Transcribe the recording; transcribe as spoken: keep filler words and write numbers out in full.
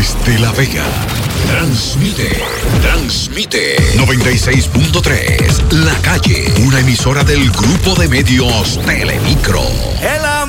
Desde La Vega, transmite, transmite noventa y seis punto tres, La Calle, una emisora del grupo de medios Telemicro. El